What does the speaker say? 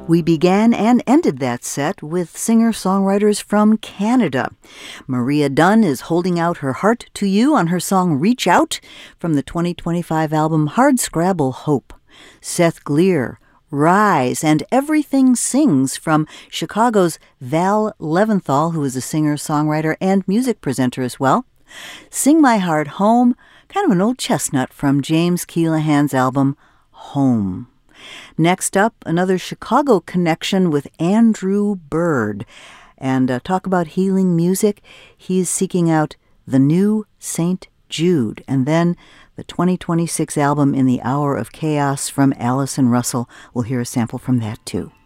We began and ended that set with singer-songwriters from Canada. Maria Dunn is holding out her heart to you on her song Reach Out from the 2025 album Hardscrabble Hope. Seth Gleer, Rise, and Everything Sings from Chicago's Val Leventhal, who is a singer-songwriter and music presenter as well. Sing My Heart Home, kind of an old chestnut from James Keelahan's album Home. Next up, another Chicago connection with Andrew Bird. And talk about healing music. He's seeking out The New St. Jude. And then the 2026 album In the Hour of Chaos from Allison Russell. We'll hear a sample from that too.